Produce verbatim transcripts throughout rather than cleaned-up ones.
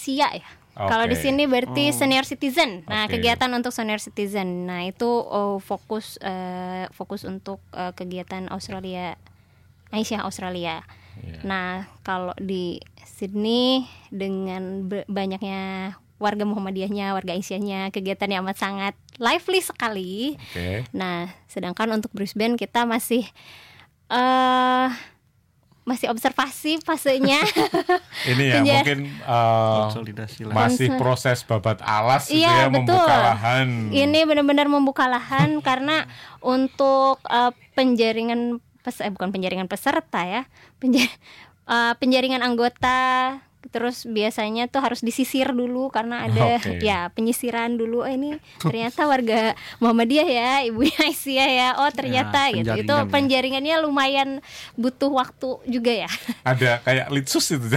lansia ya. Okay. Kalau di sini berarti oh. senior citizen. Nah, okay. kegiatan untuk senior citizen. Nah, itu oh, fokus uh, fokus untuk uh, kegiatan Australia, Aisyah Australia. Yeah. Nah, kalau di Sydney dengan be- banyaknya warga Muhammadiyahnya, warga Aisyahnya, kegiatannya amat sangat lively sekali. Okay. Nah, sedangkan untuk Brisbane kita masih uh, masih observasi fasenya. Ini ya Penjar- mungkin uh, masih proses babat alas gitu iya, ya, betul. Membuka lahan. Ini benar-benar membuka lahan karena untuk uh, penjaringan pes- eh, bukan penjaringan peserta ya, penja- uh, penjaringan anggota. Terus biasanya tuh harus disisir dulu karena ada okay. ya penyisiran dulu. Oh, ini ternyata warga Muhammadiyah ya, ibunya Aisyah ya. Oh ternyata ya, gitu. Itu penjaringannya lumayan butuh waktu juga ya. Ada kayak litsus itu,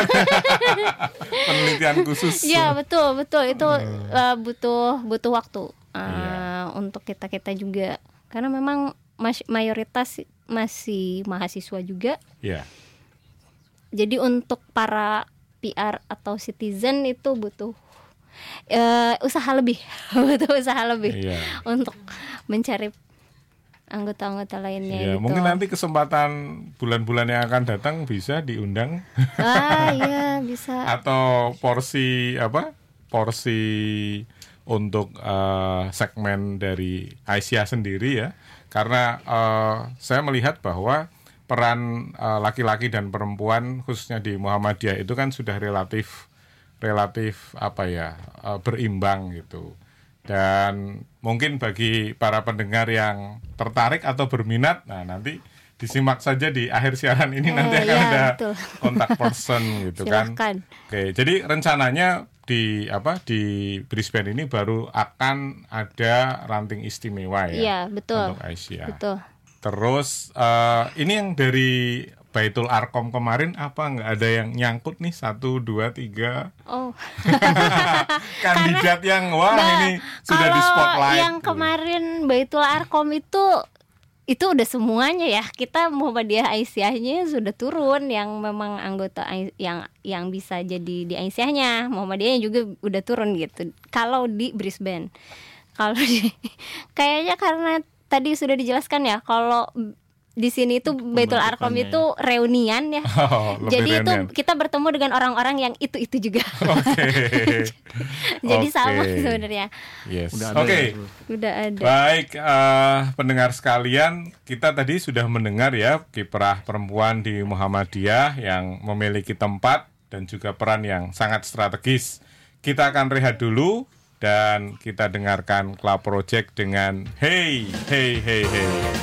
penelitian khusus. Ya betul betul itu uh, butuh butuh waktu uh, yeah. untuk kita kita juga karena memang mas- mayoritas masih mahasiswa juga. Yeah. Jadi untuk para P R atau citizen itu butuh uh, usaha lebih, butuh usaha lebih iya. untuk mencari anggota-anggota lainnya. Iya, gitu. Mungkin nanti kesempatan bulan-bulan yang akan datang bisa diundang. Ah iya bisa. Atau porsi apa? Porsi untuk uh, segmen dari Aisyah sendiri ya, karena uh, saya melihat bahwa peran uh, laki-laki dan perempuan khususnya di Muhammadiyah itu kan sudah relatif relatif apa ya uh, berimbang gitu. Dan mungkin bagi para pendengar yang tertarik atau berminat, nah nanti disimak saja di akhir siaran ini eh, nanti akan ya, ada betul. Kontak person gitu kan. Oke, jadi rencananya di apa di Brisbane ini baru akan ada ranting istimewa ya, ya betul. Untuk Aisyah. Betul. Terus uh, ini yang dari Baitul Arqam kemarin apa nggak ada yang nyangkut nih satu dua tiga oh kandidat yang wah bah, ini sudah di spotlight. Yang kemarin Baitul Arqam itu itu udah semuanya ya, kita Muhammadiyah Aisyahnya sudah turun yang memang anggota yang yang bisa jadi di Aisyahnya, Muhammadiyahnya juga udah turun gitu. Kalau di Brisbane, kalau di kayaknya karena tadi sudah dijelaskan ya, kalau di sini itu Baitul Arqam itu reunian ya. Oh, jadi reunian. Itu kita bertemu dengan orang-orang yang itu-itu juga. Okay. Jadi okay. sama sebenarnya. Yes. Oke. Okay. Udah ada. Baik, uh, pendengar sekalian, kita tadi sudah mendengar ya kiprah perempuan di Muhammadiyah yang memiliki tempat dan juga peran yang sangat strategis. Kita akan rehat dulu dan kita dengarkan Club Project dengan Hey Hey Hey Hey.